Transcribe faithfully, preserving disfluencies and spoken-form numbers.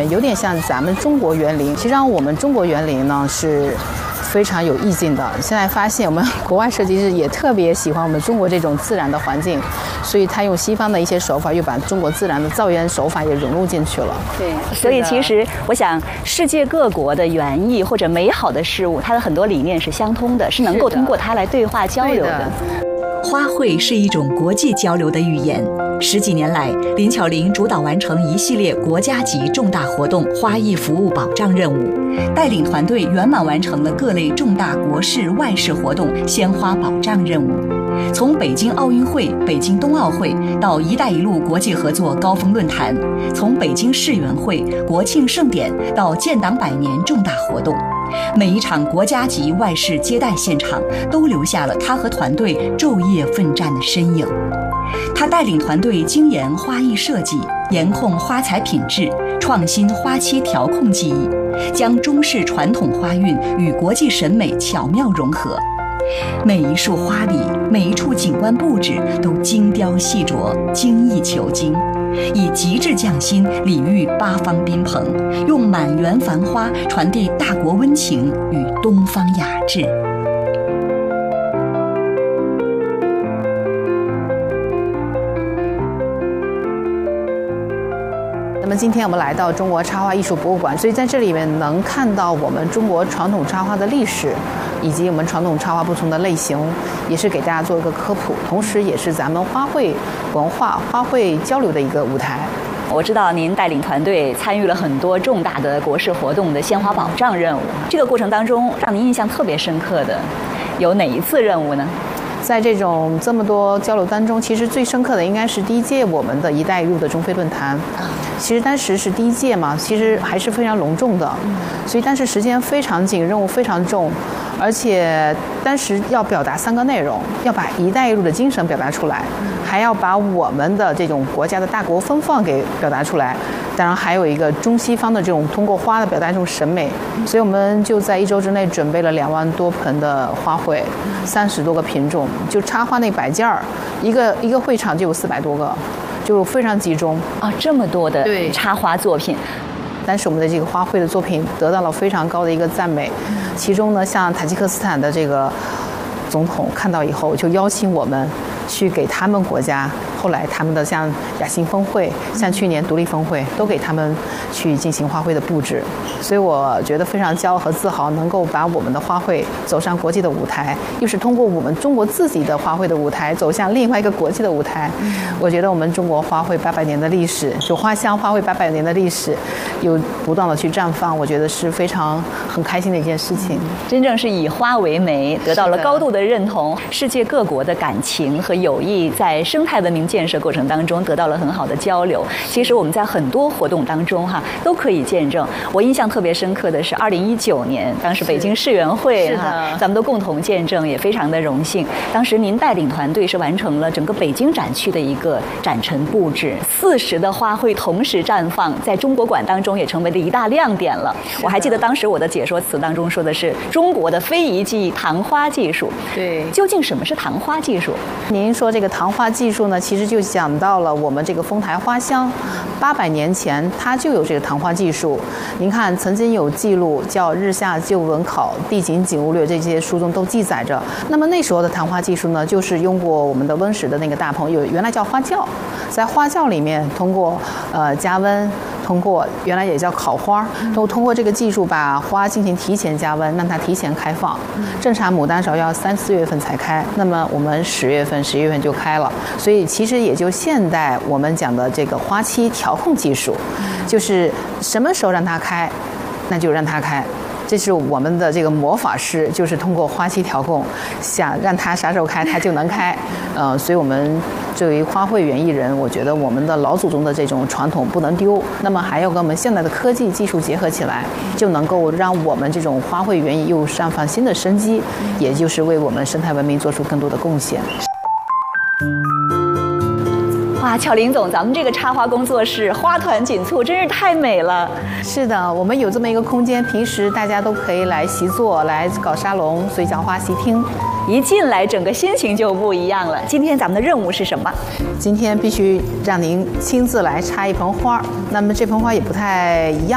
面，有点像咱们中国园林。实际上我们中国园林呢是非常有意境的。现在发现我们国外设计师也特别喜欢我们中国这种自然的环境，所以他用西方的一些手法，又把中国自然的造园手法也融入进去了。 对，所以其实我想，世界各国的园艺或者美好的事物，它的很多理念是相通的，是能够通过它来对话交流的。 花卉是一种国际交流的语言。十几年来，林巧玲主导完成一系列国家级重大活动花艺服务保障任务，带领团队圆满完成了各类重大国事外事活动鲜花保障任务。从北京奥运会、北京冬奥会到“一带一路”国际合作高峰论坛，从北京世园会、国庆盛典到建党百年重大活动，每一场国家级外事接待现场都留下了他和团队昼夜奋战的身影。他带领团队精研花艺设计，严控花材品质，创新花期调控技艺，将中式传统花韵与国际审美巧妙融合。每一束花里，每一处景观布置都精雕细琢，精益求精，以极致匠心礼遇八方宾朋，用满园繁花传递大国温情与东方雅致。 那么今天我们来到中国插花艺术博物馆，所以在这里面能看到我们中国传统插花的历史，以及我们传统插花不同的类型，也是给大家做一个科普，同时也是咱们花卉文化、花卉交流的一个舞台。 我知道您带领团队参与了很多重大的国事活动的鲜花保障任务，这个过程当中让您印象特别深刻的有哪一次任务呢？ 在这种这么多交流当中，其实最深刻的应该是第一届我们的一带一路的中非论坛。其实当时是第一届嘛，其实还是非常隆重的，所以但是时间非常紧，任务非常重，而且当时要表达三个内容，要把一带一路的精神表达出来，还要把我们的这种国家的大国风范给表达出来，当然还有一个中西方的这种通过花的表达一种审美。所以我们就在一周之内准备了两万多盆的花卉，三十多个品种，就插花那摆件儿，一个一个会场就有四百多个，就非常集中啊，这么多的插花作品。 但是我们的这个花卉的作品得到了非常高的一个赞美，其中呢，像塔吉克斯坦的这个总统看到以后，就邀请我们去给他们国家，后来他们的像亚新峰会，像去年独立峰会，都给他们去进行花卉的布置。所以我觉得非常骄傲和自豪，能够把我们的花卉走上国际的舞台，又是通过我们中国自己的花卉的舞台走向另外一个国际的舞台。我觉得我们中国花卉八百年的历史，就花香花卉八百年的历史，又不断的去绽放，我觉得是非常很开心的一件事情。 真正是以花为媒，得到了高度的认同。世界各国的感情和友谊在生态文明建设过程当中得到了很好的交流。其实我们在很多活动当中哈都可以见证。我印象特别深刻的是二零一九年，当时北京世园会哈，咱们都共同见证，也非常的荣幸。当时您带领团队是完成了整个北京展区的一个展陈布置，四十的花卉同时绽放，在中国馆当中也成为了一大亮点了。我还记得当时我的解说词当中说的是中国的非遗技糖花技术。 对， 究竟什么是糖花技术？ 您说这个糖花技术呢，其实就讲到了我们这个丰台花香，八百年前它就有这个糖花技术。您看，曾经有记录叫《日下旧闻考》《地景景物略》这些书中都记载着。那么那时候的糖花技术呢，就是用过我们的温室的那个大棚，有原来叫花窖，在花窖里面通过呃加温。通过原来也叫烤花，都通过这个技术把花进行提前加温，让它提前开放。正常牡丹少要三四月份才开，那么我们十月份、十一月份就开了。所以其实也就现代我们讲的这个花期调控技术，就是什么时候让它开，那就让它开。这是我们的这个魔法师，就是通过花期调控，想让它啥时候开，它就能开。呃，所以我们作为花卉园艺人，我觉得我们的老祖宗的这种传统不能丢，那么还要跟我们现在的科技技术结合起来，就能够让我们这种花卉园艺又绽放新的生机，也就是为我们生态文明做出更多的贡献。 哇，巧玲总，咱们这个插花工作室花团锦簇，真是太美了。 是的，我们有这么一个空间，平时大家都可以来习作，来搞沙龙，所以叫花席厅。 一进来，整个心情就不一样了。今天咱们的任务是什么？ 今天必须让您亲自来插一盆花，那么这盆花也不太一样。